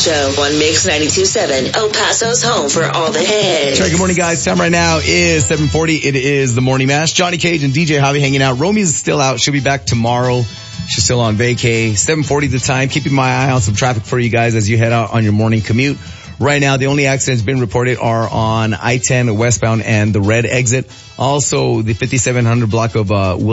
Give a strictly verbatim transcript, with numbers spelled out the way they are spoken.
Show on Mix ninety-two point seven, El Paso's home for all the hits. Right, good morning, guys. Time right now is seven forty. It is the Morning Mash. Johnny Cage and D J Javi hanging out. Romy's still out. She'll be back tomorrow. She's still on vacay. seven forty the time. Keeping my eye on some traffic for you guys as you head out on your morning commute. Right now, the only accidents been reported are on I ten westbound and the red exit. Also, the fifty-seven hundred block of uh